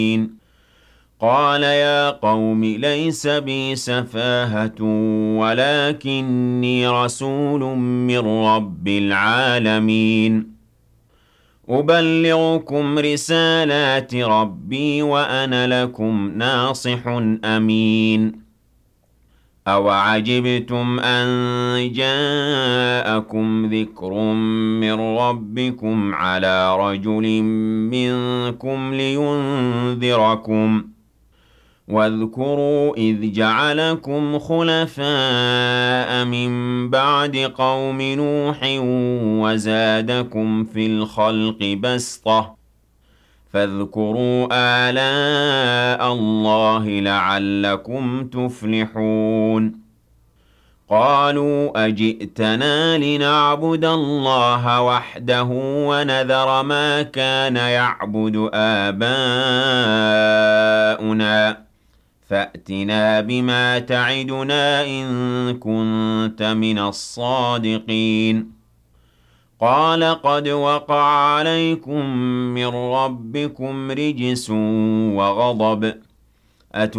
قال يا قوم ليس بي سفاهة ولكني رسول من رب العالمين أبلغكم رسالات ربي وأنا لكم ناصح أمين أَوَعَجِبْتُمْ أَن جَاءَكُمْ ذِكْرٌ مِّن رَّبِّكُمْ عَلَىٰ رَجُلٍ مِّنكُمْ لِيُنذِرَكُمْ ۖ وَاذْكُرُوا إِذْ جَعَلَكُمْ خُلَفَاءَ مِن بَعْدِ قَوْمِ نُوحٍ وَزَادَكُمْ فِي الْخَلْقِ بَسْطَةً ۖ فاذكروا آلاء الله لعلكم تفلحون قالوا أجئتنا لنعبد الله وحده ونذر ما كان يعبد آباؤنا فأتنا بما تعدنا إن كنت من الصادقين قال قد وقع عليكم من ربكم رجس وغضب